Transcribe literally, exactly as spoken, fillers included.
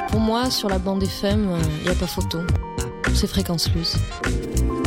Pour moi, sur la bande F M, il n'y a pas photo. C'est Fréquence Luce.